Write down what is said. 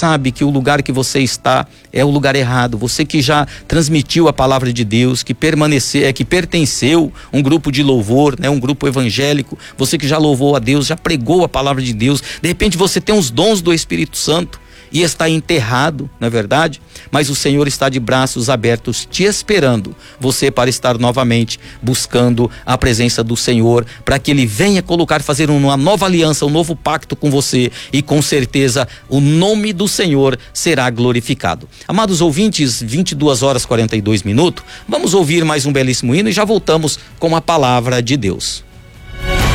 sabe que o lugar que você está é o lugar errado, você que já transmitiu a palavra de Deus, que pertenceu a um grupo de louvor, né, um grupo evangélico, você que já louvou a Deus, já pregou a palavra de Deus, de repente você tem os dons do Espírito Santo e está enterrado, não é verdade? Mas o Senhor está de braços abertos te esperando, você para estar novamente buscando a presença do Senhor, para que Ele venha fazer uma nova aliança, um novo pacto com você, e com certeza o nome do Senhor será glorificado. Amados ouvintes, 22h42, vamos ouvir mais um belíssimo hino e já voltamos com a palavra de Deus.